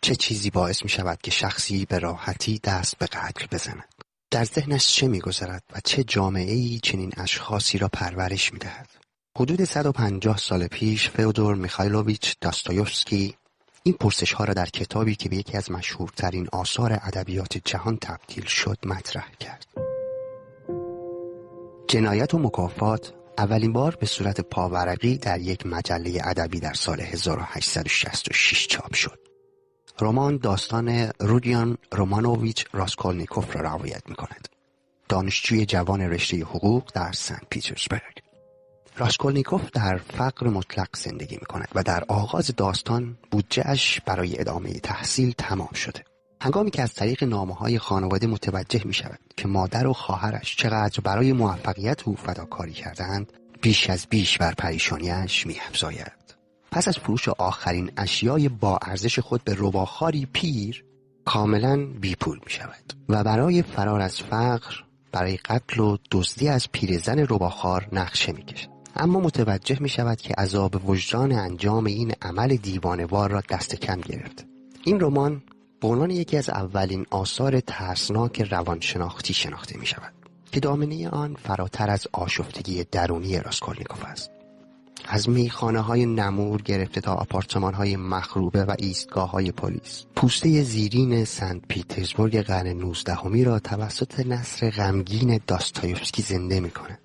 چه چیزی باعث می شود که شخصی به راحتی دست به قتل بزند؟ در ذهنش چه می گذرد و چه جامعه‌ای چنین اشخاصی را پرورش می دهد؟ حدود 150 سال پیش فئودور میخایلوویچ داستایوفسکی این پرسش‌ها را در کتابی که به یکی از مشهورترین آثار ادبیات جهان تبدیل شد مطرح کرد. جنایت و مکافات اولین بار به صورت پاورقی در یک مجله ادبی در سال 1866 چاپ شد. رمان داستان رودیان رومانوویچ راسکولنیکوف را روایت می‌کند. دانشجوی جوان رشته حقوق در سن پیترزبورگ. راسکولنیکوف در فقر مطلق زندگی می‌کند و در آغاز داستان بودجه‌اش برای ادامه تحصیل تمام شده. هنگامی که از طریق نامه‌های خانواده متوجه می‌شود که مادر و خواهرش چقدر برای موفقیت او فداکاری کردند، بیش از بیش بر پریشانی‌اش می‌افزاید. پس از فروش آخرین اشیای با ارزش خود به رباخواری پیر، کاملاً بیپول می‌شود و برای فرار از فقر، برای قتل و دزدی از پیرزن رباخوار نقشه می‌کشد. اما متوجه می‌شود که عذاب وجدان انجام این عمل دیوانه‌وار را دست کم گرفت. این رمان به عنوان یکی از اولین آثار ترسناک روانشناختی شناخته می‌شود که دامنه آن فراتر از آشفتگی درونی راسکولنیکوف است. از میخانه‌های نمور گرفته تا آپارتمان‌های مخروبه و ایستگاه‌های پلیس، پوسته زیرین سنت پیترزبورگ قرن 19 را توسط نثر غمگین داستایوفسکی زنده می‌کند.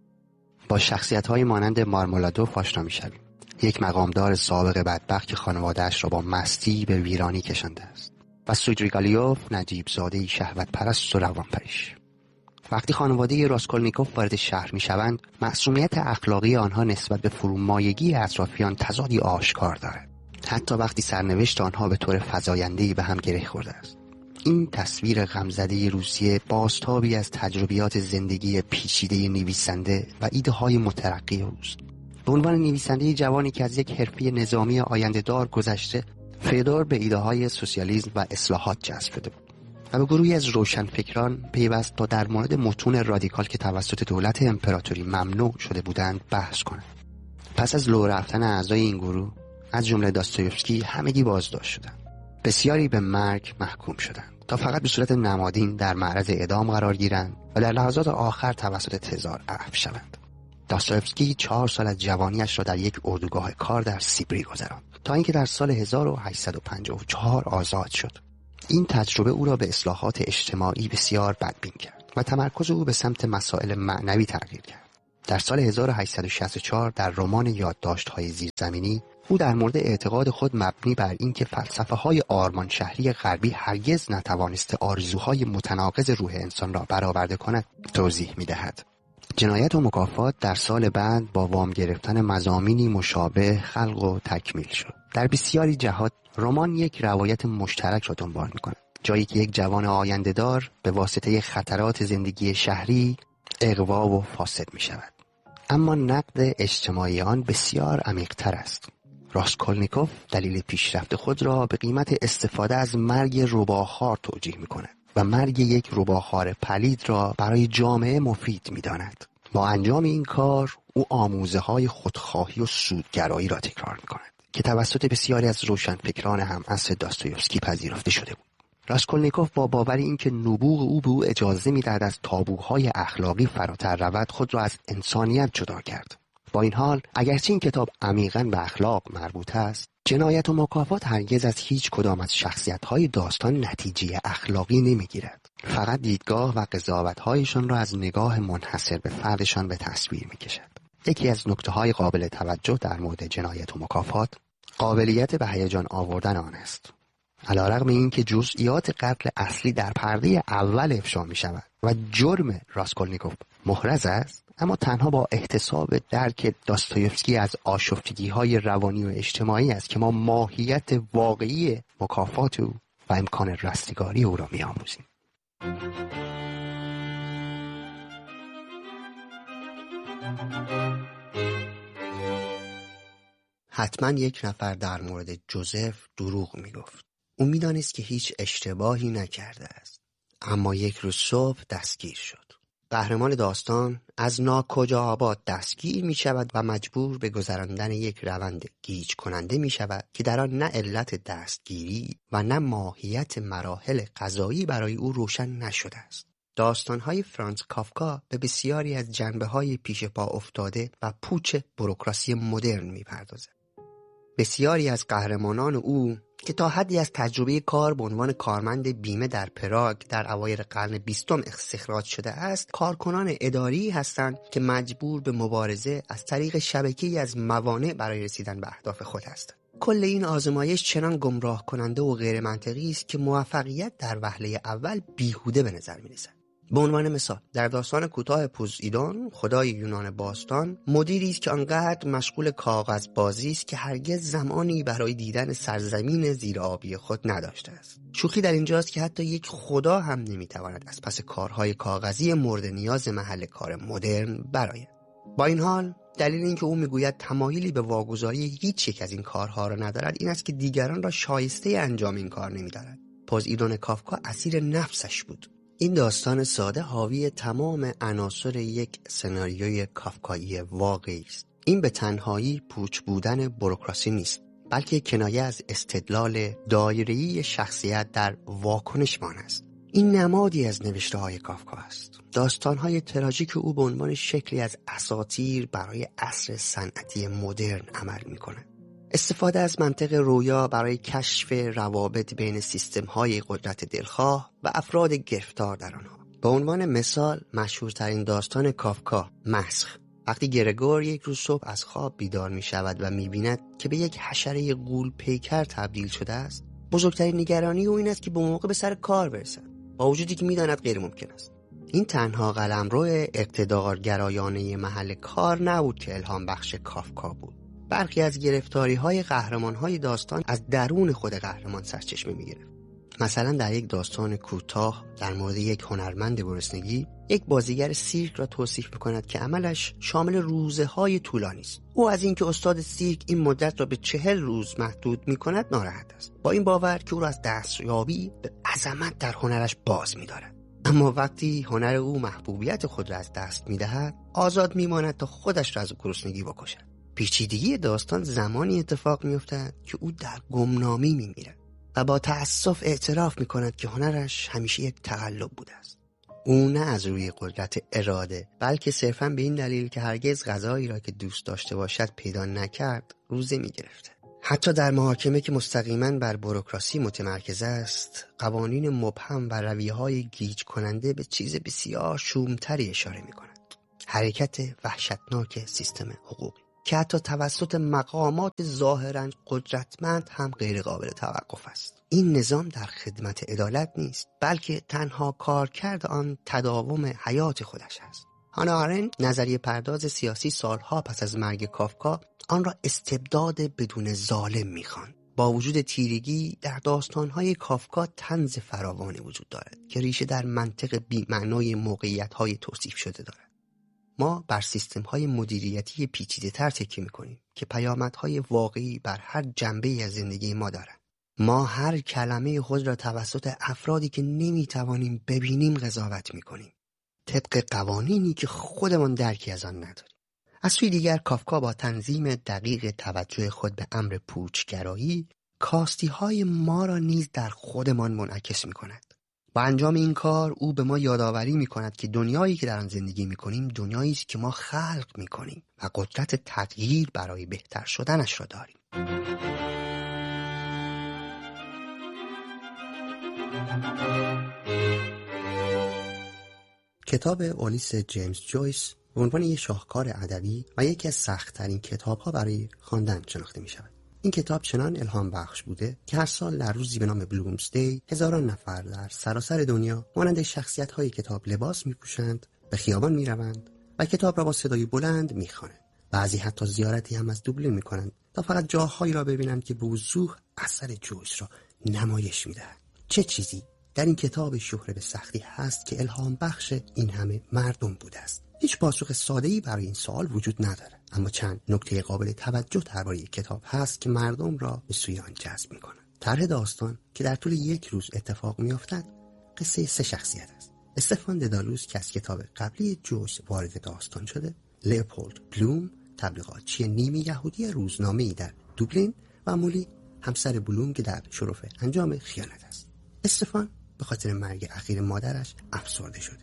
با شخصیت‌های مانند مارمولادوف آشنا می‌شویم، یک مقامدار سابق بدبخت که خانواده‌اش را با مستی به ویرانی کشانده است، و سودریگالیوف، نجیب زاده‌ای شهوت پرست و روانپریش. وقتی خانواده راسکولنیکوف وارد شهر می‌شوند، معصومیت اخلاقی آنها نسبت به فرومایگی اطرافیان تضادی آشکار دارد، حتی وقتی سرنوشت آنها به طور فزاینده‌ای به هم گره خورده است. این تصویر غمزده روسیه بازتابی از تجربیات زندگی پیچیده نویسنده و ایده‌های مترقی اوست. به عنوان نویسنده جوانی که از یک حرفه نظامی آینده‌دار گذشته، فئودور به ایده‌های سوسیالیسم و اصلاحات جذب شده بود و به گروهی از روشنفکران پیوست تا در مورد متون رادیکال که توسط دولت امپراتوری ممنوع شده بودند بحث کنند. پس از لو رفتن اعضای این گروه، از جمله داستایوفسکی، همگی بازداشت شدند. بسیاری به مرگ محکوم شدند تا فقط به صورت نمادین در معرض اعدام قرار گیرند و در لحظات آخر توسط تزار عفو شوند. داستایوفسکی 4 سال از جوانیش را در یک اردوگاه کار در سیبری گذراند تا اینکه در سال 1854 آزاد شد. این تجربه او را به اصلاحات اجتماعی بسیار بدبین کرد و تمرکز او به سمت مسائل معنوی تغییر کرد. در سال 1864 در رمان یادداشت‌های زیرزمینی او در مورد اعتقاد خود مبنی بر اینکه فلسفه‌های آرمان شهری غربی هرگز نتوانسته آرزوهای متناقض روح انسان را برآورده کند توضیح می‌دهد. جنایت و مکافات در سال بعد با وام گرفتن مضامینی مشابه خلق و تکمیل شد. در بسیاری جهات رمان یک روایت مشترک را دنبال می‌کند، جایی که یک جوان آینده‌دار به واسطه خطرات زندگی شهری اغوا و فاسد می‌شود. اما نقد اجتماعی آن بسیار عمیق‌تر است. راسکولنیکوف دلیل پیشرفت خود را به قیمت استفاده از مرگ رباخوار توجیه می‌کند و مرگ یک رباخوار پلید را برای جامعه مفید می‌داند. با انجام این کار او آموزه‌های خودخواهی و سودگرایی را تکرار می‌کند که توسط بسیاری از روشنفکران هم عصر داستایوفسکی پذیرفته شده بود. راسکولنیکوف با باور اینکه نبوغ او به او اجازه می‌دهد از تابوهای اخلاقی فراتر رود، خود را از انسانیت جدا کرد. با این حال، اگرچه این کتاب عمیقاً به اخلاق مربوط است، جنایت و مکافات هرگز از هیچ کدام از شخصیت‌های داستان نتیجه اخلاقی نمی‌گیرد. فقط دیدگاه و قضاوت‌هایشان را از نگاه منحصر به فردشان به تصویر می‌کشد. یکی از نکته‌های قابل توجه در مورد جنایت و مکافات، قابلیت به هیجان آوردن آن است. علی‌رغم اینکه جزئیات قتل اصلی در پرده اول افشا می‌شود و جرم راسکولنیکوف محرز است، اما تنها با احتساب درک داستایوفسکی از آشفتگی‌های روانی و اجتماعی است که ما ماهیت واقعی مکافات او و امکان رستگاری او را می‌آموزیم. حتما یک نفر در مورد جوزف دروغ می‌گفت. او می‌دانست که هیچ اشتباهی نکرده است، اما یک روز صبح دستگیر شد. قهرمان داستان از ناکجا آباد دستگیر می شود و مجبور به گذراندن یک روند گیج کننده می شود که در آن نه علت دستگیری و نه ماهیت مراحل قضایی برای او روشن نشده است. داستان‌های فرانتز کافکا به بسیاری از جنبه‌های پیش پا افتاده و پوچ بوروکراسی مدرن می‌پردازد. بسیاری از قهرمانان او که تا حدی از تجربه کار به عنوان کارمند بیمه در پراگ در اوایل قرن 20 استخراج شده است، کارکنان اداری هستند که مجبور به مبارزه از طریق شبکه‌ای از موانع برای رسیدن به اهداف خود هستند. کل این آزمایش چنان گمراه کننده و غیر منطقی است که موفقیت در وهله اول بیهوده به نظر می‌رسد. به عنوان مثال، در داستان کوتاه پوزیدون، خدای یونان باستان، مدیری است که آنقدر مشغول کاغذ بازی است که هرگز زمانی برای دیدن سرزمین زیرآبی خود نداشته است. شوخی در اینجاست که حتی یک خدا هم نمیتواند از پس کارهای کاغذی مورد نیاز محل کار مدرن برآید. با این حال، دلیل اینکه او میگوید تمایلی به واگذاری هیچ یک از این کارها را ندارد این است که دیگران را شایسته انجام این کار نمی‌دارد. پوزیدون کافکا اسیر نفسش بود. این داستان ساده حاوی تمام عناصر یک سناریوی کافکایی واقعی است. این به تنهایی پوچ بودن بوروکراسی نیست، بلکه کنایه از استدلال دایره‌ای شخصیت در واکنشمان است. این نمادی از نوشته‌های کافکا است. داستان‌های تراژیک او به عنوان شکلی از اساطیر برای عصر صنعتی مدرن عمل می‌کند. استفاده از منطق رویا برای کشف روابط بین سیستم‌های قدرت دلخواه و افراد گرفتار در آنها. به عنوان مثال، مشهورترین داستان کافکا، مسخ، وقتی گرگور یک روز صبح از خواب بیدار می شود و می بیند که به یک حشره غول پیکر تبدیل شده است، بزرگترین نگرانی او این است که به موقع به سر کار برسد، با وجودی که می داند غیر ممکن است. این تنها قلمرو اقتدارگرایانه محل کار نبود که الهام بخش کافکا بود. برخی از گرفتاری‌های قهرمان‌های داستان از درون خود قهرمان سرچشمه می‌گیرد. مثلا در یک داستان کوتاه در مورد یک هنرمند گرسنگی، یک بازیگر سیرک را توصیف می‌کند که عملش شامل روزه‌های طولانی است. او از اینکه استاد سیرک این مدت را به 40 روز محدود می‌کند ناراحت است، با این باور که او را از دستیابی به عظمت در هنرش باز می‌دارد. اما وقتی هنر او محبوبیت خود را از دست می‌دهد، آزاد می‌ماند تا خودش را از گرسنگی بکشد. پیچیدگی داستان زمانی اتفاق می‌افتد که او در گمنامی می‌میرد و با تأسف اعتراف می‌کند که هنرش همیشه یک تقلب بوده است. او نه از روی قدرت اراده، بلکه صرفاً به این دلیل که هرگز غذایی را که دوست داشته باشد پیدا نکرد، روزه می‌گرفته. حتی در محاکمه که مستقیماً بر بوروکراسی متمرکز است، قوانین مبهم و رویه‌های گیج کننده به چیز بسیار شومتری اشاره می‌کند: حرکت وحشتناک سیستم حقوقی که حتی توسط مقامات ظاهراً قدرتمند هم غیر قابل توقف است. این نظام در خدمت عدالت نیست، بلکه تنها کارکرد آن تداوم حیات خودش است. هانا آرنت، نظریه پرداز سیاسی، سالها پس از مرگ کافکا آن را استبداد بدون ظالم می‌خواند. با وجود تیرگی در داستان‌های کافکا طنز فراوانی وجود دارد که ریشه در منطق بی‌معنای موقعیت‌های توصیف شده دارد. ما بر سیستم‌های مدیریتی پیچیده‌تر تکیه می‌کنیم که پیامدهای واقعی بر هر جنبه‌ای از زندگی ما دارند. ما هر کلمه خود را توسط افرادی که نمی‌توانیم ببینیم قضاوت می‌کنیم، طبق قوانینی که خودمان درکی از آن نداریم. از سوی دیگر کافکا با تنظیم دقیق توجه خود به امر پوچگرایی، کاستی‌های ما را نیز در خودمان منعکس می‌کند. با انجام این کار او به ما یادآوری می‌کند که دنیایی که در آن زندگی می‌کنیم دنیایی است که ما خلق می‌کنیم و قدرت تغییر برای بهتر شدنش را داریم. کتاب اولیس جیمز جویس به عنوان یک شاهکار ادبی و یکی از سخت‌ترین کتاب‌ها برای خواندن شناخته می‌شود. این کتاب چنان الهام بخش بوده که هر سال در روزی به نام بلومسدی هزاران نفر در سراسر دنیا مانند شخصیت‌های کتاب لباس می‌پوشند، به خیابان می‌روند و کتاب را با صدای بلند می‌خوانند. بعضی حتی زیارتی هم از دوبلین می‌کنند تا فقط جاهایی را ببینند که به وضوح اثر جویس را نمایش می‌دهد. چه چیزی در این کتاب شهره به سختی هست که الهام بخش این همه مردم بوده است؟ هیچ پاسخ ساده‌ای برای این سوال وجود ندارد، اما چند نکته قابل توجه درباره کتاب هست که مردم را به سوی آن جذب می‌کند. طرح داستان که در طول یک روز اتفاق می‌افتد، قصه 3 شخصیت است: استفان ددالوس که از کتاب قبلی جویس وارد داستان شده، لئوپولد بلوم تبلیغاتچی نیمی یهودی روزنامه‌ای در دوبلین و مولی همسر بلوم که در شرف انجام خیانت است. استفان به خاطر مرگ اخیر مادرش افسرده شده.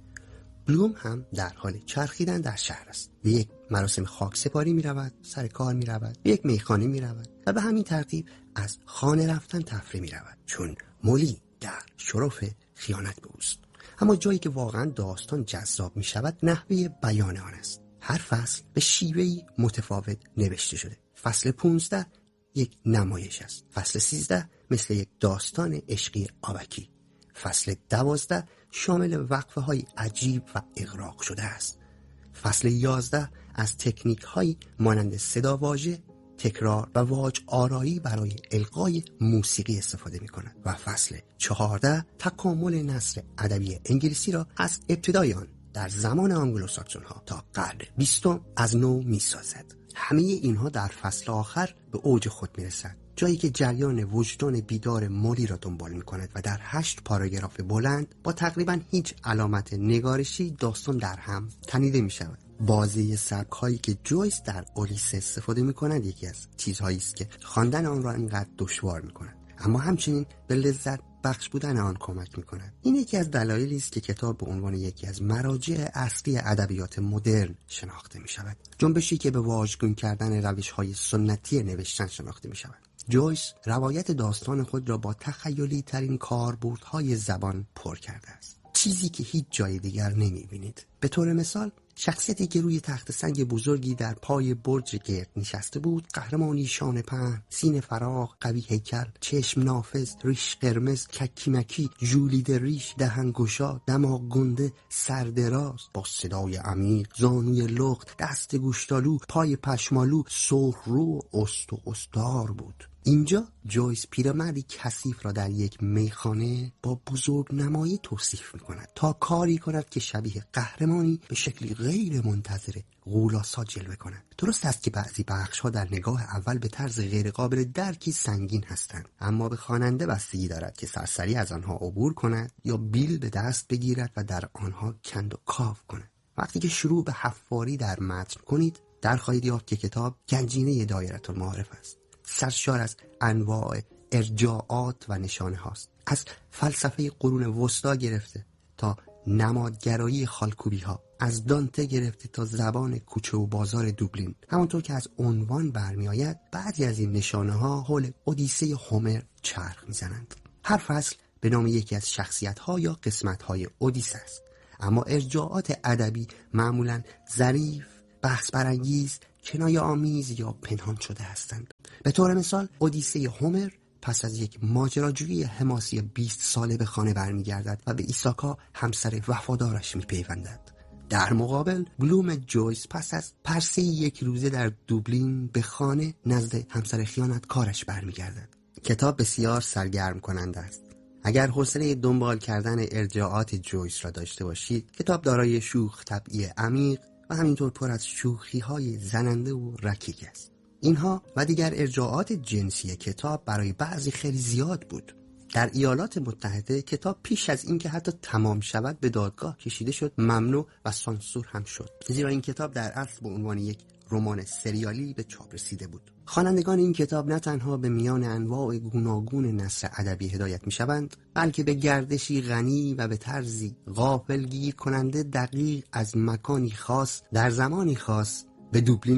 بلوم هم در حال چرخیدن در شهر است. به یک مراسم خاکسپاری می رود، سر کار می رود، به یک میخانه می رود و به همین ترتیب از خانه رفتن تفریح می رود، چون مولی در شرف خیانت به اوست. اما جایی که واقعا داستان جذاب می شود نحوه بیان آن است. هر فصل به شیوهی متفاوت نوشته شده. فصل 15 یک نمایش است. فصل 13 مثل یک داستان عشقی آبکی. فصل 12 شامل وقفه های عجیب و اغراق شده است. فصل 11 از تکنیک هایی مانند صدا واژه، تکرار و واج آرایی برای القای موسیقی استفاده می کند و فصل 14 تکامل نثر ادبی انگلیسی را از ابتدای آن در زمان آنگلوساکسون ها تا قرن 20 از نو می سازد. همه اینها در فصل آخر به اوج خود می رسد، جایی که جریان وجدان بیدار مولی را دنبال می کند و در 8 پاراگراف بلند با تقریبا هیچ علامت نگارشی داستان در هم تنیده می شود. بازی سبک هایی که جویس در اولیسه استفاده می کند یکی از چیزهایی است که خواندن آن را اینقدر دشوار می کند، اما همچنین به لذت بخش بودن آن کمک می کند. این یکی از دلایلی است که کتاب به عنوان یکی از مراجع اصلی ادبیات مدرن شناخته می شود. جنبشی که به واژگون کردن روش های سنتی نوشتن شناخته می شود. جویس روایت داستان خود را با تخیلی ترین کاربردهای زبان پر کرده است، چیزی که هیچ جای دیگر نمی بینید. به طور مثال شخصیتی که روی تخت سنگ بزرگی در پای برج گرد نشسته بود، قهرمانی شانه پهن، سینه فراخ، قوی هیکل، چشم نافذ، ریش قرمز، ککیمکی، ژولیده ریش، دهن گشا، دماغ گنده، سر دراز، با صدای عمیق، زانوی لخت، دست گوشتالو، پای پشمالو، سرخ رو، است و استار بود. اینجا جویس پیرمردی کثیف را در یک میخانه با بزرگ نمایی توصیف می کند تا کاری کند که شبیه قهرمانی به شکلی غیر منتظره غولاسا جلوه کند. درست است که بعضی بخش‌ها در نگاه اول به طرز غیر قابل درکی سنگین هستند، اما به خواننده بستگی دارد که سرسری از آنها عبور کند یا بیل به دست بگیرد و در آنها کند و کاو کند. وقتی که شروع به حفاری در متن کنید، در خواهید یافت که کتاب گنجینه دایره المعارف است، سرشار از انواع ارجاعات و نشانه هاست، از فلسفه قرون وسطا گرفته تا نمادگرایی خالکوبی ها، از دانته گرفته تا زبان کوچه و بازار دوبلین. همونطور که از عنوان برمی آید، بعضی از این نشانه ها حول اودیسه هومر چرخ میزنند. هر فصل به نام یکی از شخصیت ها یا قسمت های اودیسه است، اما ارجاعات ادبی معمولاً ظریف، بحث برانگیز، کنایه آمیز یا پنهان شده هستند. به طور مثال اودیسه هومر پس از یک ماجراجویی حماسی 20 ساله به خانه برمیگردد و به ایساکا همسر وفادارش میپیوندد. در مقابل بلوم جویس پس از پرسه یک روزه در دوبلین به خانه نزد همسر خیانتکارش برمیگردد. کتاب بسیار سرگرم کننده است. اگر حوصله دنبال کردن ارجاعات جویس را داشته باشید، کتاب دارای شوخ طبعی عمیق و همینطور پر از شوخی‌های زننده و رکیک است. اینها و دیگر ارجاعات جنسی کتاب برای بعضی خیلی زیاد بود. در ایالات متحده کتاب پیش از اینکه حتی تمام شود به دادگاه کشیده شد، ممنوع و سانسور هم شد، زیرا این کتاب در اصل به عنوان یک رمان سریالی به چاپ رسیده بود. خوانندگان این کتاب نه تنها به میان انواع گوناگون نثر ادبی هدایت می‌شوند، بلکه به گردشی غنی و به طرزی غافلگیر کننده دقیق از مکانی خاص در زمانی خاص به دوبلین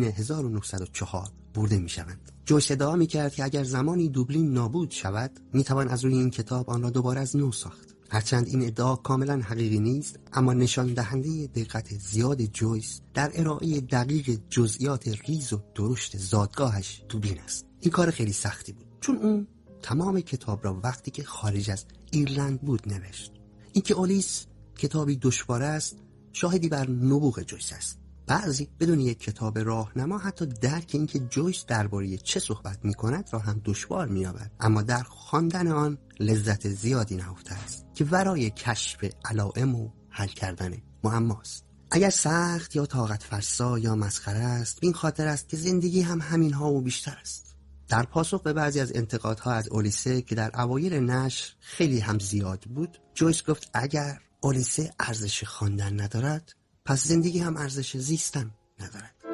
1904 برده می‌شوند. جویس ادعا می‌کرد که اگر زمانی دوبلین نابود شود، می‌توان از روی این کتاب آن را دوباره از نو ساخت. هرچند این ادعا کاملا حقیقی نیست، اما نشان دهنده دقت زیاد جویس در ارائه دقیق جزئیات ریز و درشت زادگاهش دوبلین است. این کار خیلی سختی بود، چون اون تمام کتاب را وقتی که خارج از ایرلند بود نوشت. اینکه اولیس کتابی دشوار است شاهدی بر نبوغ جویس است. بعضی بدون یک کتاب راهنما حتی درک اینکه جویس درباره چه صحبت می‌کند را هم دشوار می‌یابد، اما در خواندن آن لذت زیادی نهفته است که ورای کشف علائم و حل کردن معماست. اگر سخت یا طاقت فرسا یا مسخره است، این خاطر است که زندگی هم همین‌ها و بیشتر است. در پاسخ به بعضی از انتقادها از اولیسه که در اوایل نشر خیلی هم زیاد بود، جویس گفت اگر اودیسه ارزش خواندن ندارد، پس زندگی هم ارزش زیستن ندارد.